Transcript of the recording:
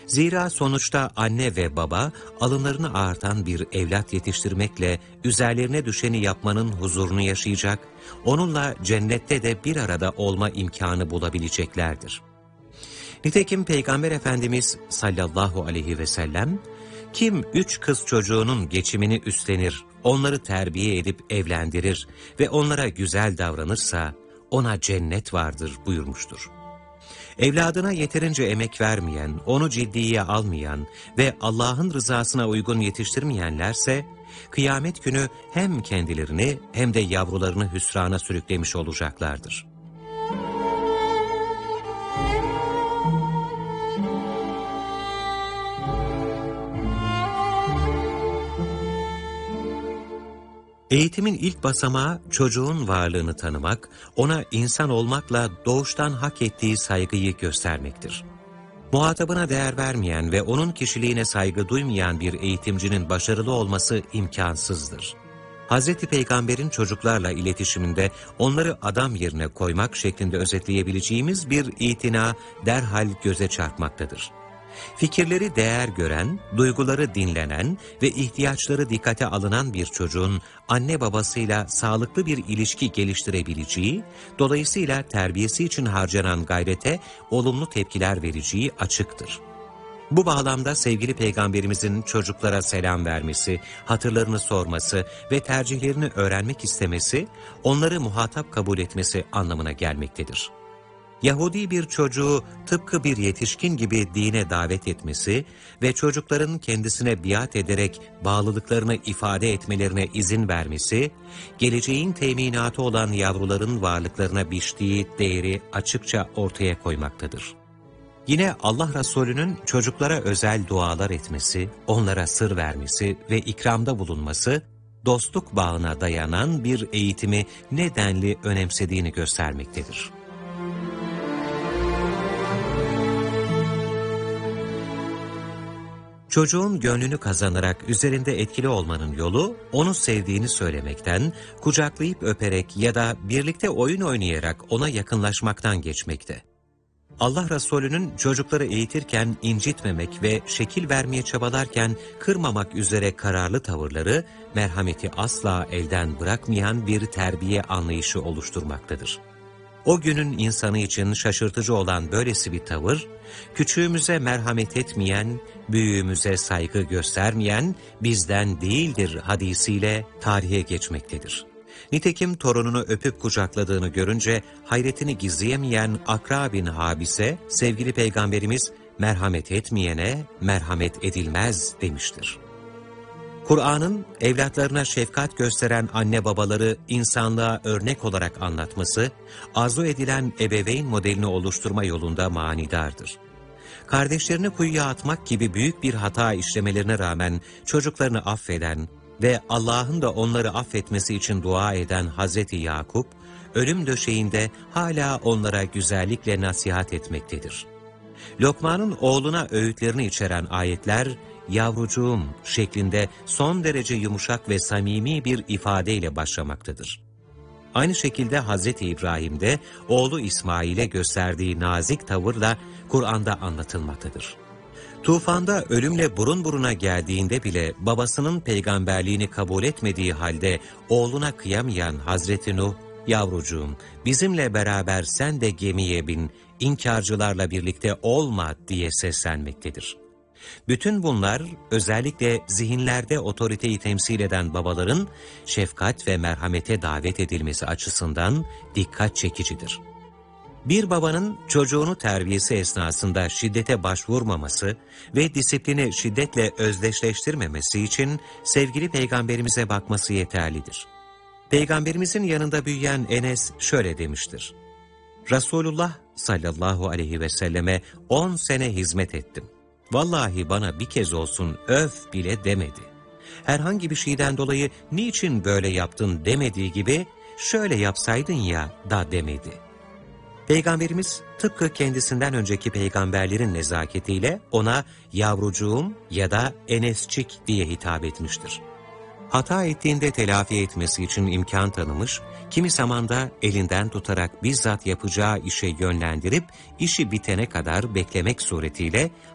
Zira sonuçta anne ve baba alınlarını ağartan bir evlat yetiştirmekle üzerlerine düşeni yapmanın huzurunu yaşayacak, onunla cennette de bir arada olma imkanı bulabileceklerdir. Nitekim Peygamber Efendimiz sallallahu aleyhi ve sellem, kim 3 kız çocuğunun geçimini üstlenir, onları terbiye edip evlendirir ve onlara güzel davranırsa ona cennet vardır buyurmuştur. Evladına yeterince emek vermeyen, onu ciddiye almayan ve Allah'ın rızasına uygun yetiştirmeyenlerse, kıyamet günü hem kendilerini hem de yavrularını hüsrana sürüklemiş olacaklardır. Eğitimin ilk basamağı çocuğun varlığını tanımak, ona insan olmakla doğuştan hak ettiği saygıyı göstermektir. Muhatabına değer vermeyen ve onun kişiliğine saygı duymayan bir eğitimcinin başarılı olması imkansızdır. Hz. Peygamber'in çocuklarla iletişiminde onları adam yerine koymak şeklinde özetleyebileceğimiz bir itina derhal göze çarpmaktadır. Fikirleri değer gören, duyguları dinlenen ve ihtiyaçları dikkate alınan bir çocuğun anne babasıyla sağlıklı bir ilişki geliştirebileceği, dolayısıyla terbiyesi için harcanan gayrete olumlu tepkiler vereceği açıktır. Bu bağlamda sevgili Peygamberimizin çocuklara selam vermesi, hatırlarını sorması ve tercihlerini öğrenmek istemesi, onları muhatap kabul etmesi anlamına gelmektedir. Yahudi bir çocuğu tıpkı bir yetişkin gibi dine davet etmesi ve çocukların kendisine biat ederek bağlılıklarını ifade etmelerine izin vermesi, geleceğin teminatı olan yavruların varlıklarına biçtiği değeri açıkça ortaya koymaktadır. Yine Allah Resulü'nün çocuklara özel dualar etmesi, onlara sır vermesi ve ikramda bulunması, dostluk bağına dayanan bir eğitimi ne denli önemsediğini göstermektedir. Çocuğun gönlünü kazanarak üzerinde etkili olmanın yolu, onu sevdiğini söylemekten, kucaklayıp öperek ya da birlikte oyun oynayarak ona yakınlaşmaktan geçmekte. Allah Resulü'nün çocukları eğitirken incitmemek ve şekil vermeye çabalarken kırmamak üzere kararlı tavırları, merhameti asla elden bırakmayan bir terbiye anlayışı oluşturmaktadır. O günün insanı için şaşırtıcı olan böylesi bir tavır, küçüğümüze merhamet etmeyen, büyüğümüze saygı göstermeyen bizden değildir hadisiyle tarihe geçmektedir. Nitekim torununu öpüp kucakladığını görünce hayretini gizleyemeyen Akra bin Habis'e sevgili Peygamberimiz merhamet etmeyene merhamet edilmez demiştir. Kur'an'ın evlatlarına şefkat gösteren anne babaları insanlığa örnek olarak anlatması, arzu edilen ebeveyn modelini oluşturma yolunda manidardır. Kardeşlerini kuyuya atmak gibi büyük bir hata işlemelerine rağmen çocuklarını affeden ve Allah'ın da onları affetmesi için dua eden Hazreti Yakup, ölüm döşeğinde hala onlara güzellikle nasihat etmektedir. Lokman'ın oğluna öğütlerini içeren ayetler, yavrucuğum şeklinde son derece yumuşak ve samimi bir ifadeyle başlamaktadır. Aynı şekilde Hazreti İbrahim'de oğlu İsmail'e gösterdiği nazik tavırla Kur'an'da anlatılmaktadır. Tufanda ölümle burun buruna geldiğinde bile babasının peygamberliğini kabul etmediği halde oğluna kıyamayan Hazreti Nuh, yavrucuğum bizimle beraber sen de gemiye bin, inkarcılarla birlikte olma diye seslenmektedir. Bütün bunlar özellikle zihinlerde otoriteyi temsil eden babaların şefkat ve merhamete davet edilmesi açısından dikkat çekicidir. Bir babanın çocuğunu terbiyesi esnasında şiddete başvurmaması ve disiplini şiddetle özdeşleştirmemesi için sevgili Peygamberimize bakması yeterlidir. Peygamberimizin yanında büyüyen Enes şöyle demiştir: Resulullah sallallahu aleyhi ve selleme 10 sene hizmet ettim. Vallahi bana bir kez olsun öf bile demedi. Herhangi bir şeyden dolayı niçin böyle yaptın demediği gibi şöyle yapsaydın ya da demedi. Peygamberimiz tıpkı kendisinden önceki peygamberlerin nezaketiyle ona yavrucuğum ya da Enesçik diye hitap etmiştir. Hata ettiğinde telafi etmesi için imkan tanımış, kimi zaman da elinden tutarak bizzat yapacağı işe yönlendirip işi bitene kadar beklemek suretiyle